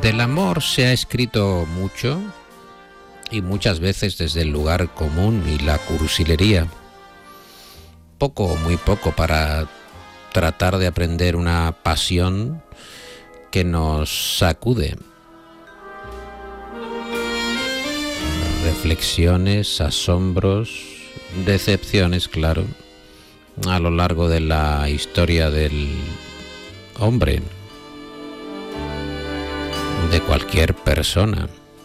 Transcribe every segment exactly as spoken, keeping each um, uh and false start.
Del amor se ha escrito mucho y muchas veces desde el lugar común y la cursilería. Poco o muy poco para tratar de aprender una pasión que nos sacude. Reflexiones, asombros, decepciones, claro, a lo largo de la historia del hombre, de cualquier persona.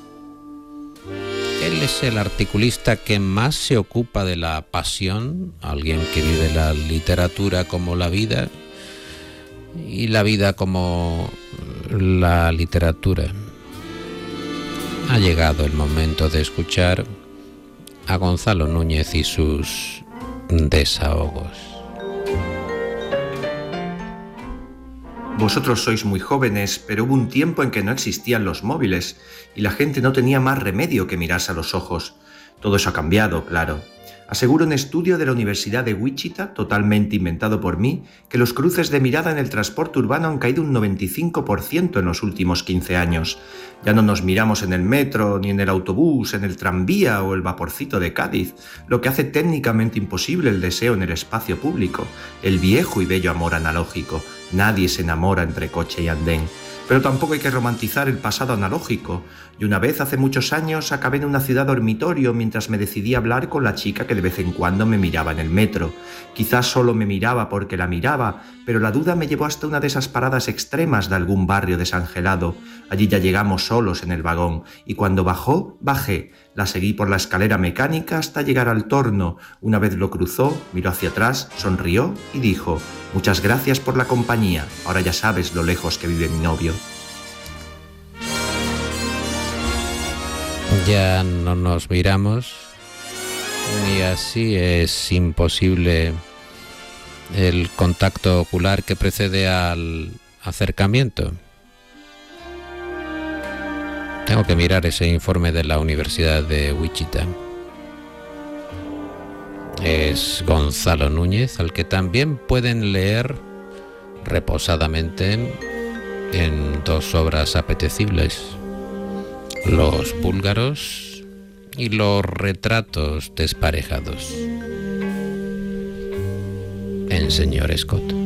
Él es el articulista que más se ocupa de la pasión, alguien que vive la literatura como la vida y la vida como la literatura. Ha llegado el momento de escuchar a Gonzalo Núñez y sus desahogos. Vosotros sois muy jóvenes, pero hubo un tiempo en que no existían los móviles y la gente no tenía más remedio que mirarse a los ojos. Todo eso ha cambiado, claro. Asegura un estudio de la Universidad de Wichita, totalmente inventado por mí, que los cruces de mirada en el transporte urbano han caído un noventa y cinco por ciento en los últimos quince años. Ya no nos miramos en el metro, ni en el autobús, en el tranvía o el vaporcito de Cádiz, lo que hace técnicamente imposible el deseo en el espacio público, el viejo y bello amor analógico. Nadie se enamora entre coche y andén. Pero tampoco hay que romantizar el pasado analógico. Y una vez, hace muchos años, acabé en una ciudad dormitorio mientras me decidí a hablar con la chica que de vez en cuando me miraba en el metro. Quizás solo me miraba porque la miraba, pero la duda me llevó hasta una de esas paradas extremas de algún barrio desangelado. Allí ya llegamos solos en el vagón, y cuando bajó, bajé. La seguí por la escalera mecánica hasta llegar al torno. Una vez lo cruzó, miró hacia atrás, sonrió y dijo: «Muchas gracias por la compañía. Ahora ya sabes lo lejos que vive mi novio». Ya no nos miramos y así es imposible el contacto ocular que precede al acercamiento. Tengo que mirar ese informe de la Universidad de Wichita. Es Gonzalo Núñez, al que también pueden leer reposadamente en dos obras apetecibles: Los búlgaros y Los retratos desparejados, en Señor Scott.